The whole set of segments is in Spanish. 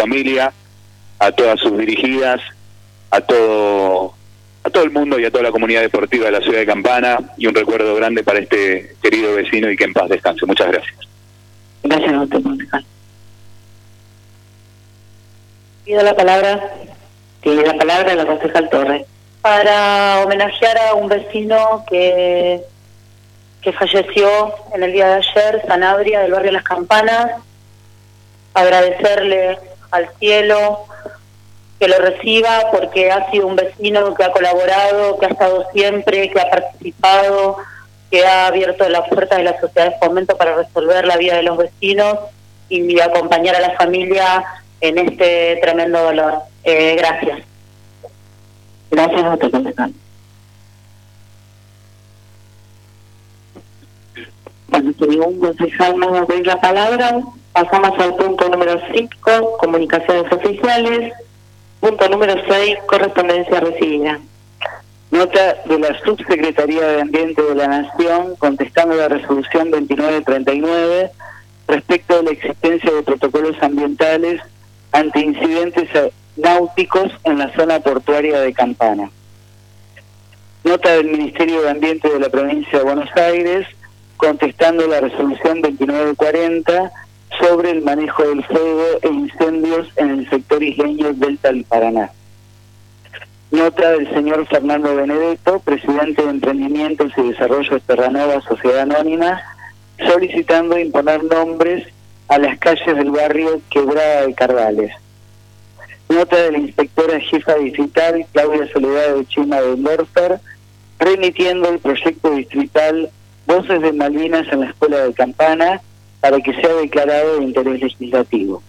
familia, a todas sus dirigidas, a todo el mundo y a toda la comunidad deportiva de la ciudad de Campana, y un recuerdo grande para este querido vecino y que en paz descanse. Muchas gracias. Gracias a usted, concejal. Tiene la palabra la concejal Torres. Para homenajear a un vecino que falleció en el día de ayer, Sanabria, del barrio Las Campanas, agradecerle al cielo que lo reciba, porque ha sido un vecino que ha colaborado, que ha estado siempre, que ha participado, que ha abierto las puertas de la sociedad de fomento para resolver la vida de los vecinos y acompañar a la familia en este tremendo dolor. Gracias. Gracias a usted, concejal. Bueno, si ningún concejal más va a pedir la palabra, pasamos al punto número 5, comunicaciones oficiales. Punto número 6, correspondencia recibida. Nota de la Subsecretaría de Ambiente de la Nación contestando la resolución 2939 respecto de la existencia de protocolos ambientales ante incidentes náuticos en la zona portuaria de Campana. Nota del Ministerio de Ambiente de la Provincia de Buenos Aires contestando la resolución 2940 sobre el manejo del fuego e incendios en el sector isleño Delta del Paraná. Nota del señor Fernando Benedetto, presidente de Emprendimientos y Desarrollo Terranova Sociedad Anónima, solicitando imponer nombres a las calles del barrio Quebrada de Cardales. Nota de la inspectora jefa distrital Claudia Soledad de Chima de Lorfer, remitiendo el proyecto distrital Voces de Malvinas en la Escuela de Campana para que sea declarado de interés legislativo.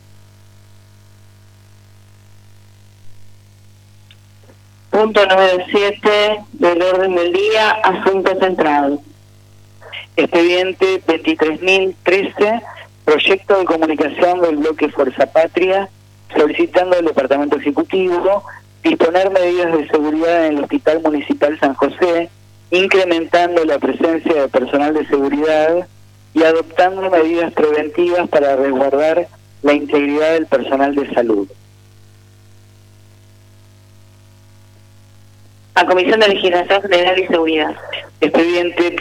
Punto número 7 del orden del día, asuntos centrados. Expediente 23.013, proyecto de comunicación del bloque Fuerza Patria, solicitando al Departamento Ejecutivo disponer medidas de seguridad en el Hospital Municipal San José, incrementando la presencia de personal de seguridad y adoptando medidas preventivas para resguardar la integridad del personal de salud. A Comisión de Legislación General y Seguridad. Expediente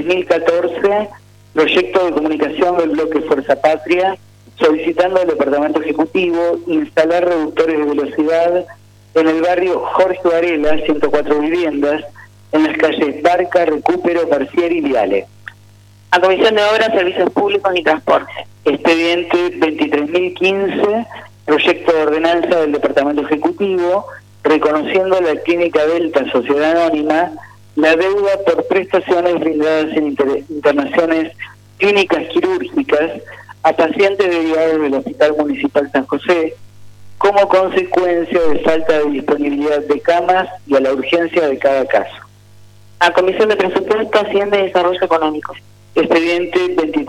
23.014, proyecto de comunicación del bloque Fuerza Patria, solicitando al Departamento Ejecutivo instalar reductores de velocidad en el barrio Jorge Varela, 104 viviendas, en las calles Barca, Recupero, Parcier y Viale. A Comisión de Obras, Servicios Públicos y Transporte. Expediente 23.015, proyecto de ordenanza del Departamento Ejecutivo, reconociendo a la Clínica Delta Sociedad Anónima la deuda por prestaciones brindadas en internaciones clínicas quirúrgicas a pacientes derivados del Hospital Municipal San José, como consecuencia de falta de disponibilidad de camas y a la urgencia de cada caso. A Comisión de Presupuesto, Hacienda y Desarrollo Económico. Expediente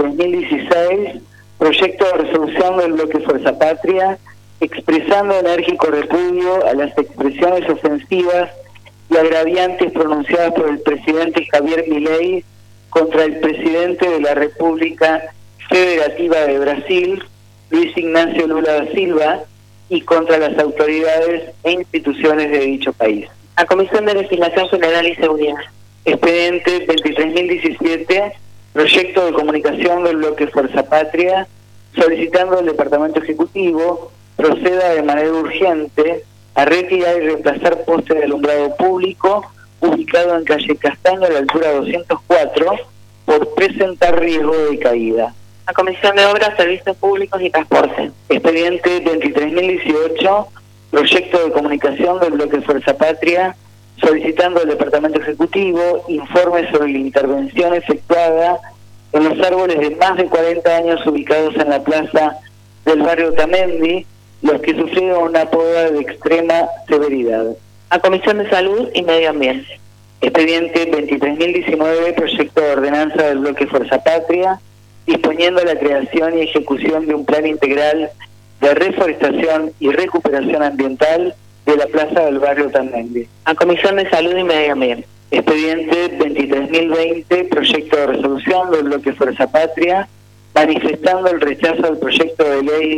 23.016, proyecto de resolución del bloque Fuerza Patria, expresando enérgico repudio a las expresiones ofensivas y agraviantes pronunciadas por el presidente Javier Milei contra el presidente de la República Federativa de Brasil, Luis Ignacio Lula da Silva, y contra las autoridades e instituciones de dicho país. A Comisión de Legislación General y Seguridad. Expediente 23.017, proyecto de comunicación del bloque Fuerza Patria, solicitando al Departamento Ejecutivo proceda de manera urgente a retirar y reemplazar poste de alumbrado público ubicado en calle Castaño a la altura 204 por presentar riesgo de caída. A Comisión de Obras, Servicios Públicos y Transporte. Expediente 23.018, proyecto de comunicación del bloque Fuerza Patria, solicitando al Departamento Ejecutivo informe sobre la intervención efectuada en los árboles de más de 40 años ubicados en la plaza del barrio Tamendi, los que sufrieron una poda de extrema severidad. A Comisión de Salud y Medio Ambiente. Expediente 23.019, proyecto de ordenanza del bloque Fuerza Patria, disponiendo la creación y ejecución de un plan integral de reforestación y recuperación ambiental de la plaza del barrio Tamendi. A Comisión de Salud y Medio Ambiente. Expediente 23.020, proyecto de resolución del bloque Fuerza Patria, manifestando el rechazo al proyecto de ley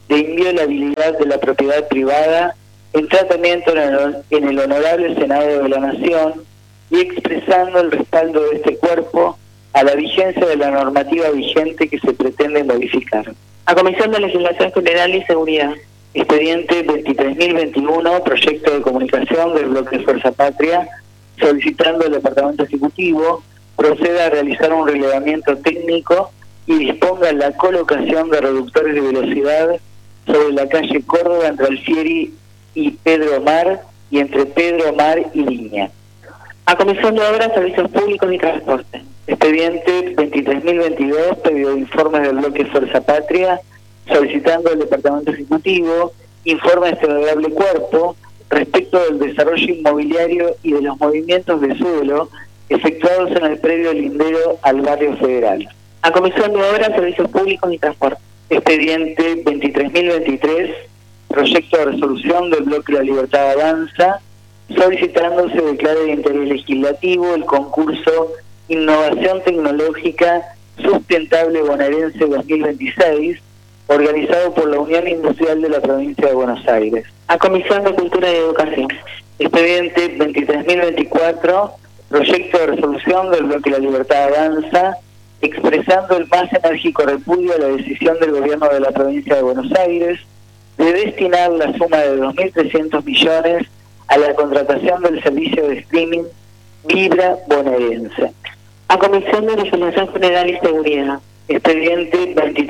de inviolabilidad de la propiedad privada en tratamiento en el Honorable Senado de la Nación y expresando el respaldo de este cuerpo a la vigencia de la normativa vigente que se pretende modificar. A Comisión de Legislación General y Seguridad. Expediente 23.021, proyecto de comunicación del bloque Fuerza Patria, solicitando al Departamento Ejecutivo proceda a realizar un relevamiento técnico y disponga la colocación de reductores de velocidad sobre la calle Córdoba entre Alfieri y Pedro Mar y entre Pedro Mar y Viña. A Comisión de Obras, Servicios Públicos y Transporte. Expediente 23.022, pedido de informes del bloque Fuerza Patria, solicitando al Departamento Ejecutivo informe a este honorable cuerpo respecto del desarrollo inmobiliario y de los movimientos de suelo efectuados en el predio lindero al barrio Federal. A Comisión de Obras, Servicios Públicos y Transporte. Expediente 23.023, proyecto de resolución del bloque La Libertad Avanza, solicitando se declare de interés legislativo el concurso Innovación Tecnológica Sustentable Bonaerense 2026, organizado por la Unión Industrial de la Provincia de Buenos Aires. A Comisión de Cultura y Educación. Expediente 23.024, proyecto de resolución del bloque La Libertad Avanza, expresando el más enérgico repudio a la decisión del gobierno de la provincia de Buenos Aires de destinar la suma de 2.300 millones a la contratación del servicio de streaming Vibra Bonaerense. A Comisión de Legislación General y Seguridad. Expediente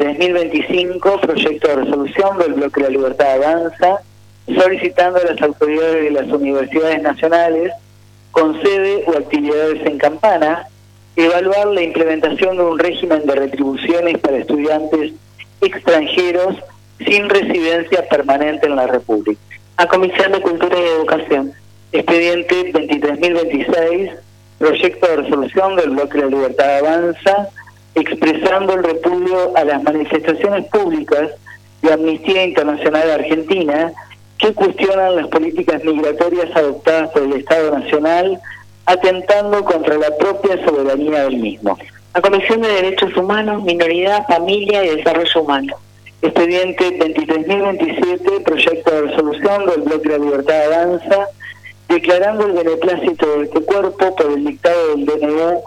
23.025, proyecto de resolución del bloque La Libertad Avanza, solicitando a las autoridades de las universidades nacionales con sede o actividades en Campana evaluar la implementación de un régimen de retribuciones para estudiantes extranjeros sin residencia permanente en la República. A Comisión de Cultura y Educación. Expediente 23.026, proyecto de resolución del bloque La Libertad Avanza, expresando el repudio a las manifestaciones públicas de Amnistía Internacional Argentina que cuestionan las políticas migratorias adoptadas por el Estado Nacional, atentando contra la propia soberanía del mismo. A Comisión de Derechos Humanos, Minoridad, Familia y Desarrollo Humano. Expediente 23.027, proyecto de resolución del bloque La Libertad Avanza, declarando el beneplácito de este cuerpo por el dictado del DNU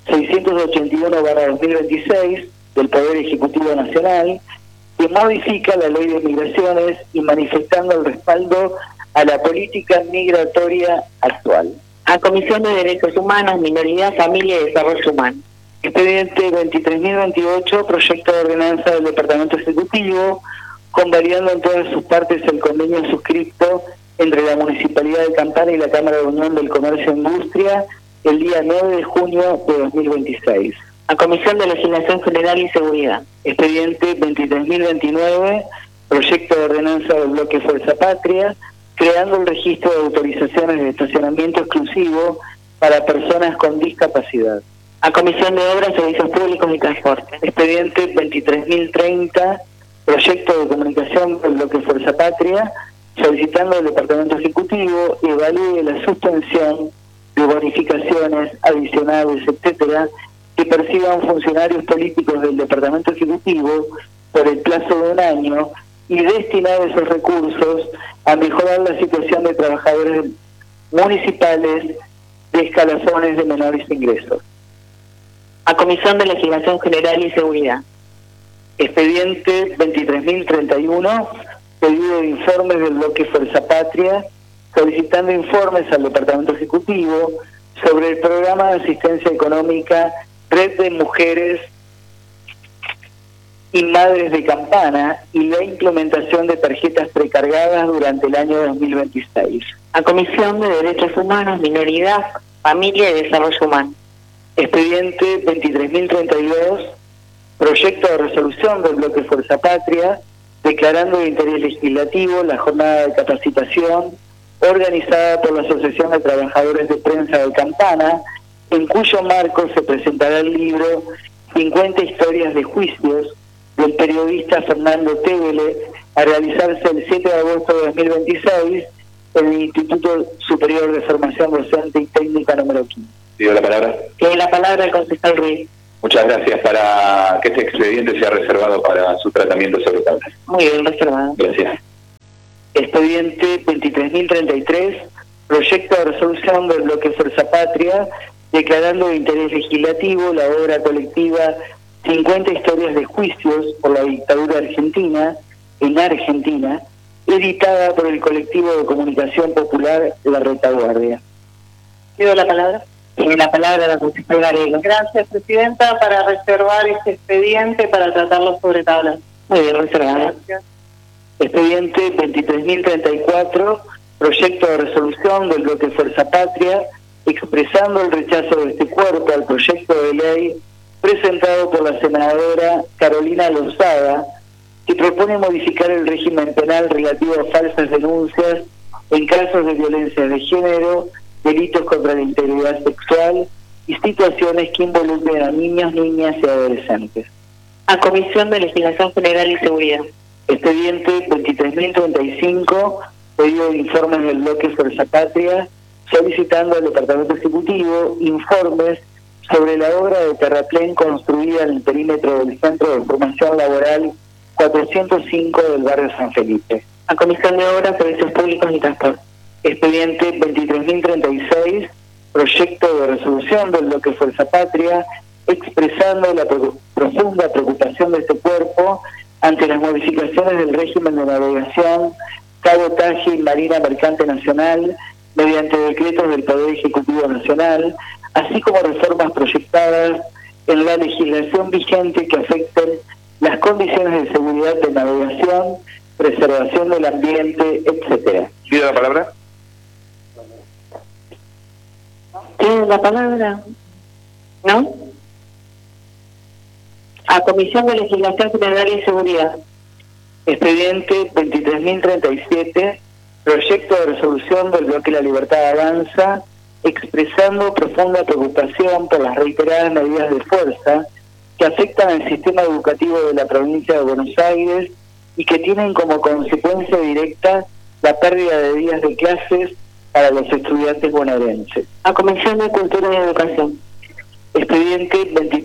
681/2026 del Poder Ejecutivo Nacional, que modifica la Ley de Migraciones y manifestando el respaldo a la política migratoria actual. A Comisión de Derechos Humanos, Minoridad, Familia y Desarrollo Humano. Expediente 23.028, proyecto de ordenanza del Departamento Ejecutivo, convalidando en todas sus partes el convenio suscrito entre la Municipalidad de Campana y la Cámara de Unión del Comercio e Industria el día 9 de junio de 2026. A Comisión de Legislación General y Seguridad. Expediente 23.029, proyecto de ordenanza del bloque Fuerza Patria, creando el registro de autorizaciones de estacionamiento exclusivo para personas con discapacidad. A Comisión de Obras, Servicios Públicos y Transporte. Expediente 23.030, proyecto de comunicación del bloque Fuerza Patria, solicitando al Departamento Ejecutivo evalúe la suspensión de bonificaciones adicionales, etcétera, que perciban funcionarios políticos del Departamento Ejecutivo por el plazo de un año y destinar esos recursos a mejorar la situación de trabajadores municipales de escalafones de menores ingresos. A Comisión de Legislación General y Seguridad. Expediente 23.031, pedido de informes del bloque Fuerza Patria, solicitando informes al Departamento Ejecutivo sobre el programa de asistencia económica Red de Mujeres y Madres de Campana y la implementación de tarjetas precargadas durante el año 2026. A Comisión de Derechos Humanos, Minoridad, Familia y Desarrollo Humano. Expediente 23.032, proyecto de resolución del bloque Fuerza Patria, declarando de interés legislativo la jornada de capacitación organizada por la Asociación de Trabajadores de Prensa de Campana, en cuyo marco se presentará el libro 50 historias de juicios del periodista Fernando Tevele, a realizarse el 7 de agosto de 2026 en el Instituto Superior de Formación Docente y Técnica número 15. Pido la palabra. Tiene la palabra el concejal Ruiz. Muchas gracias, para que este expediente sea reservado para su tratamiento sobre tablas. Muy bien, reservado. Gracias. Expediente 23.033, proyecto de resolución del bloque Fuerza Patria, declarando de interés legislativo la obra colectiva 50 historias de juicios por la dictadura argentina, en Argentina, editada por el colectivo de comunicación popular La Retaguardia. Pido la palabra. La palabra a la concejala Arelo. Gracias, Presidenta, para reservar este expediente para tratarlo sobre tablas. Muy bien, reservado. Gracias. Expediente 23.034, proyecto de resolución del bloque Fuerza Patria, expresando el rechazo de este cuerpo al proyecto de ley presentado por la senadora Carolina Lozada, que propone modificar el régimen penal relativo a falsas denuncias en casos de violencia de género, delitos contra la integridad sexual y situaciones que involucren a niños, niñas y adolescentes. A Comisión de Legislación General y Seguridad. Expediente 23.035, pedido de informes del bloque Fuerza Patria, solicitando al Departamento Ejecutivo informes sobre la obra de terraplén construida en el perímetro del Centro de Formación Laboral 405 del barrio San Felipe. A Comisión de Obras, Servicios Públicos y Transporte. Expediente 23.036, proyecto de resolución del bloque Fuerza Patria, expresando la profunda preocupación de este cuerpo ante las modificaciones del régimen de navegación, cabotaje y marina mercante nacional, mediante decretos del Poder Ejecutivo Nacional, así como reformas proyectadas en la legislación vigente que afecten las condiciones de seguridad de navegación, preservación del ambiente, etcétera. ¿Pido la palabra? ¿Tiene la palabra? ¿No? A Comisión de Legislación General y Seguridad. Expediente 23.037, proyecto de resolución del bloque La Libertad Avanza, expresando profunda preocupación por las reiteradas medidas de fuerza que afectan al sistema educativo de la provincia de Buenos Aires y que tienen como consecuencia directa la pérdida de días de clases para los estudiantes bonaerenses. A Comisión de Cultura y Educación. Expediente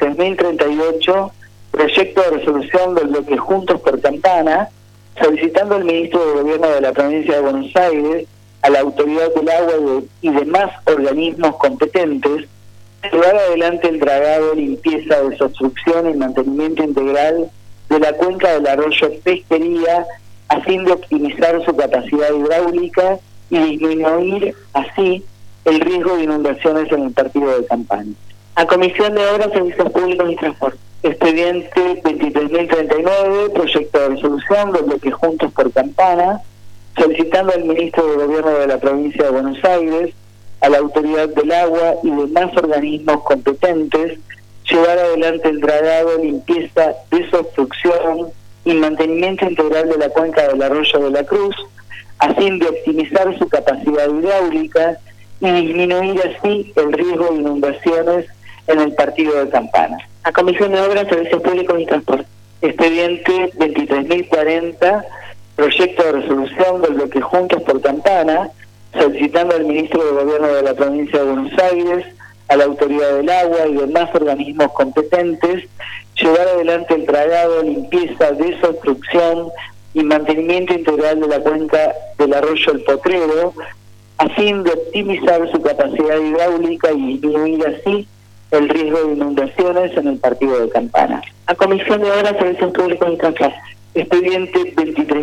23.038, proyecto de resolución del bloque Juntos por Campana, solicitando al ministro de Gobierno de la provincia de Buenos Aires, a la Autoridad del Agua y demás organismos competentes, llevar adelante el dragado, limpieza, desobstrucción y mantenimiento integral de la cuenca del arroyo Pesquería, a fin de optimizar su capacidad hidráulica y disminuir así el riesgo de inundaciones en el partido de Campana. A Comisión de Obras, Servicios Públicos y Transporte. Expediente 23.039, proyecto de resolución del bloque Juntos por Campana, solicitando al ministro de Gobierno de la provincia de Buenos Aires, a la Autoridad del Agua y demás organismos competentes, llevar adelante el dragado, limpieza, desobstrucción y mantenimiento integral de la cuenca del arroyo de la Cruz, a fin de optimizar su capacidad hidráulica y disminuir así el riesgo de inundaciones en el partido de Campana. A Comisión de Obras, Servicios Públicos y Transporte. Expediente 23.040, proyecto de resolución del bloque Juntos por Campana, solicitando al ministro de Gobierno de la provincia de Buenos Aires, a la Autoridad del Agua y demás organismos competentes, llevar adelante el dragado, limpieza, desobstrucción y mantenimiento integral de la cuenca del arroyo El Potrero, a fin de optimizar su capacidad hidráulica y disminuir así el riesgo de inundaciones en el partido de Campana. A Comisión de Obras, Servicios Públicos y Transporte. Expediente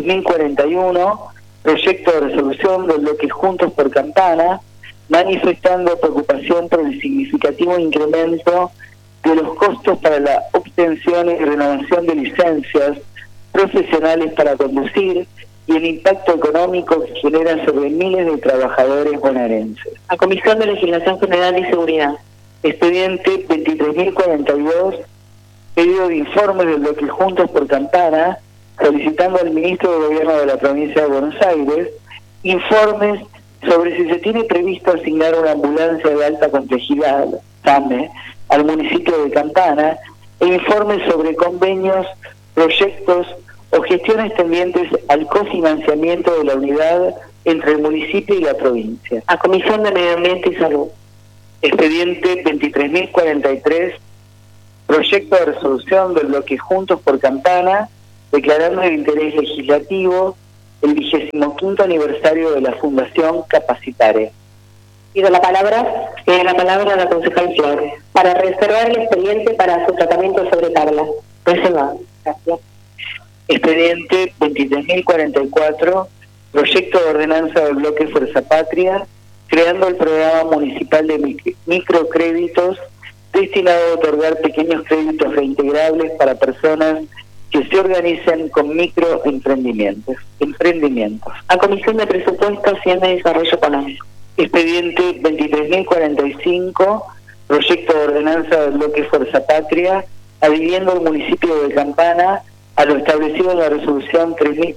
23.041, proyecto de resolución del bloque Juntos por Campana, manifestando preocupación por el significativo incremento de los costos para la obtención y renovación de licencias profesionales para conducir y el impacto económico que genera sobre miles de trabajadores bonaerenses. A Comisión de Legislación General y Seguridad. Expediente 23.042, pedido de informes del bloque Juntos por Campana, solicitando al ministro de Gobierno de la provincia de Buenos Aires informes sobre si se tiene previsto asignar una ambulancia de alta complejidad, SAME, al municipio de Campana, e informes sobre convenios, proyectos o gestiones tendientes al cofinanciamiento de la unidad entre el municipio y la provincia. A Comisión de Medio Ambiente y Salud. Expediente 23.043, proyecto de resolución del bloque Juntos por Campana, declarando de interés legislativo el 25º aniversario de la Fundación Capacitare. Pido la palabra. Tiene la palabra la concejal Flores. Para reservar el expediente para su tratamiento sobre tabla. Reservado. Gracias. Expediente 23.044, proyecto de ordenanza del bloque Fuerza Patria, creando el programa municipal de microcréditos destinado a otorgar pequeños créditos reintegrables para personas que se organicen con microemprendimientos. A Comisión de Presupuestos, Hacienda y Desarrollo Económico. Expediente 23.045, proyecto de ordenanza del bloque Fuerza Patria, adhiriendo el municipio de Campana a lo establecido en la resolución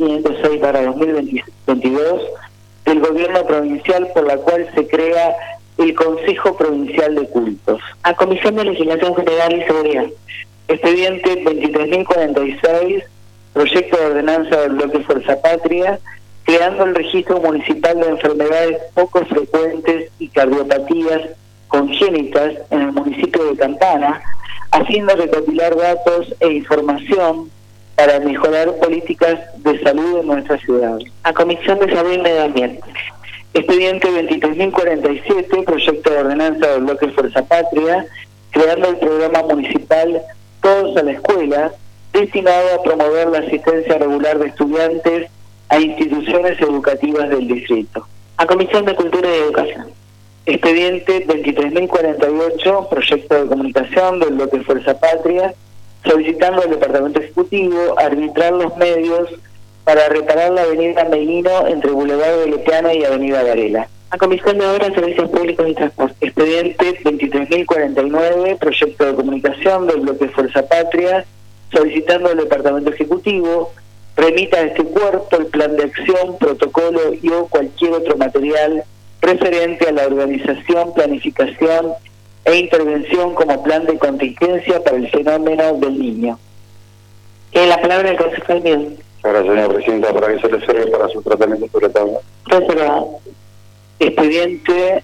3.506/2022 del gobierno provincial, por la cual se crea el Consejo Provincial de Cultos. A Comisión de Legislación General y Seguridad. Expediente 23.046, proyecto de ordenanza del bloque Fuerza Patria, creando el registro municipal de enfermedades poco frecuentes y cardiopatías congénitas en el municipio de Campana, a fin de recopilar datos e información para mejorar políticas de salud en nuestra ciudad. A Comisión de Salud y Medio Ambiente. Expediente 23.047, proyecto de ordenanza del bloque Fuerza Patria, creando el programa municipal Todos a la Escuela, destinado a promover la asistencia regular de estudiantes a instituciones educativas del distrito. A Comisión de Cultura y Educación. Expediente 23.048, proyecto de comunicación del bloque Fuerza Patria, solicitando al Departamento Ejecutivo arbitrar los medios para reparar la avenida Meguino entre Boulevard de Lepiana y Avenida Varela. A Comisión de Obras, Servicios Públicos y Transporte. Expediente 23.049, proyecto de comunicación del bloque Fuerza Patria, solicitando al Departamento Ejecutivo remita a este cuerpo el plan de acción, protocolo y o cualquier otro material referente a la organización, planificación e intervención como plan de contingencia para el fenómeno del niño. Tiene la palabra el concejal Mion. Muchas gracias, señora presidenta, para que se reserve para su tratamiento sobre tabla. Reservado. Expediente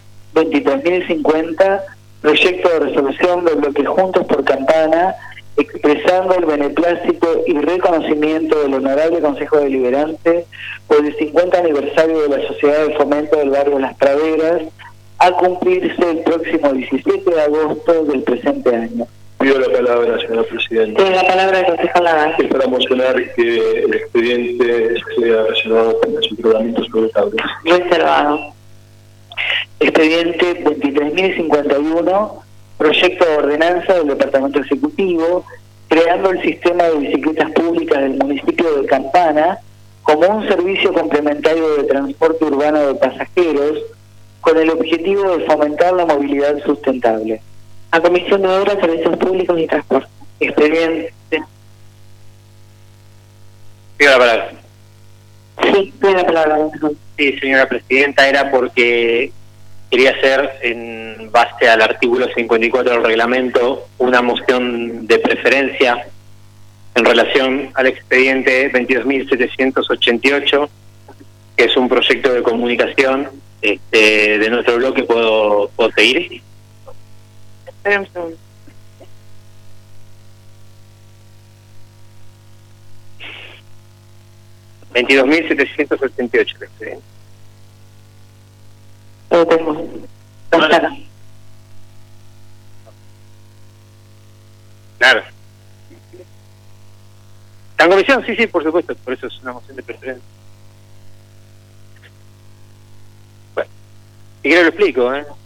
23.050, proyecto de resolución del bloque Juntos por Campana, expresando el beneplácito y reconocimiento del Honorable Consejo Deliberante por el 50 aniversario de la Sociedad de Fomento del Barrio Las Praderas, a cumplirse el próximo 17 de agosto del presente año. Pido la palabra, señora presidenta. Tiene la palabra el concejal Lagar. Es para mocionar que el expediente sea reservado para su tratamiento sobre tablas. Reservado. Expediente 23.051, proyecto de ordenanza del Departamento Ejecutivo, creando el sistema de bicicletas públicas del municipio de Campana como un servicio complementario de transporte urbano de pasajeros, con el objetivo de fomentar la movilidad sustentable. A Comisión de Obras, Servicios Públicos y Transporte. Expediente. Pido la palabra. Sí, tiene la palabra, concejal. Sí, señora presidenta, era porque quería hacer, en base al artículo 54 del reglamento, una moción de preferencia en relación al expediente 22.788, que es un proyecto de comunicación de nuestro bloque. ¿Puedo seguir? Espera un segundo. $22.788 el expediente. Lo tengo. Basta. Claro. ¿Está en comisión? Sí, por supuesto. Por eso es una moción de preferencia. Bueno, si quiero lo explico,